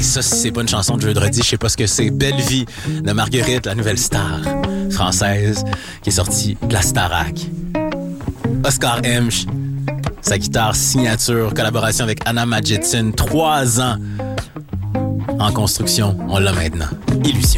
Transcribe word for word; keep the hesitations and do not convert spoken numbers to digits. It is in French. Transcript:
ça, si c'est pas une chanson de jeudi, je sais pas ce que c'est. Belle vie de Marguerite, la nouvelle star française qui est sortie de la Starac. Oscar Hemsch, sa guitare signature, collaboration avec Anna Majitsin, trois ans en construction, on l'a maintenant. Illusion.